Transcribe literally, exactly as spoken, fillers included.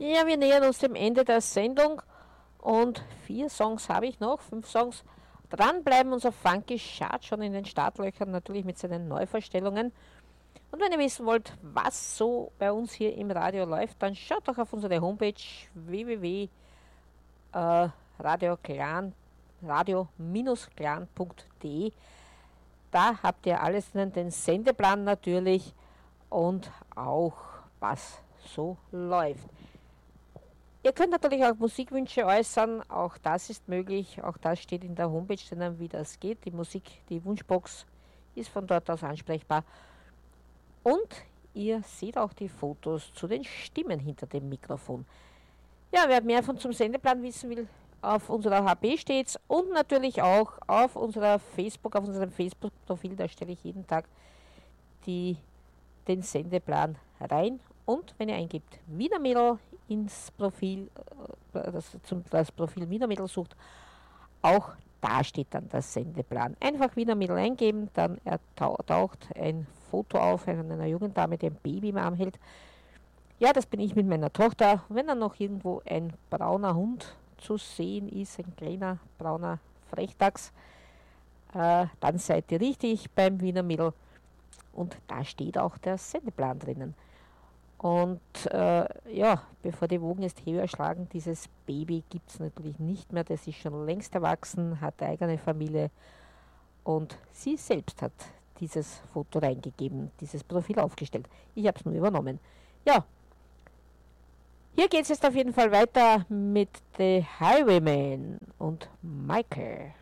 Ja, wir nähern uns dem Ende der Sendung und vier Songs habe ich noch, fünf Songs. Dranbleiben, unser Funky Chart schon in den Startlöchern, natürlich mit seinen Neuvorstellungen. Und wenn ihr wissen wollt, was so bei uns hier im Radio läuft, dann schaut doch auf unsere Homepage w w w punkt radio-clan punkt de. Da habt ihr alles drin, den Sendeplan natürlich und auch was so läuft. Ihr könnt natürlich auch Musikwünsche äußern, auch das ist möglich, auch das steht in der Homepage drinnen, wie das geht. Die Musik, die Wunschbox ist von dort aus ansprechbar. Und ihr seht auch die Fotos zu den Stimmen hinter dem Mikrofon. Ja, wer mehr von zum Sendeplan wissen will, auf unserer H P steht's und natürlich auch auf unserer Facebook, auf unserem Facebook-Profil, da stelle ich jeden Tag die, den Sendeplan rein. Und wenn ihr eingibt Wiener Mädel ins Profil, das, zum, das Profil Wiener Mädel sucht, auch da steht dann der Sendeplan. Einfach Wiener Mädel eingeben, dann taucht ein Foto auf von einer jungen Dame, die ein Baby im Arm hält. Ja, das bin ich mit meiner Tochter. Wenn dann noch irgendwo ein brauner Hund zu sehen ist, ein kleiner brauner Frechdachs, äh, dann seid ihr richtig beim Wiener Mädel. Und da steht auch der Sendeplan drinnen. Und äh, ja, bevor die Wogen jetzt höher schlagen, dieses Baby gibt es natürlich nicht mehr. Das ist schon längst erwachsen, hat eine eigene Familie und sie selbst hat dieses Foto reingegeben, dieses Profil aufgestellt. Ich habe es nur übernommen. Ja, hier geht es jetzt auf jeden Fall weiter mit The Highwayman und Michael.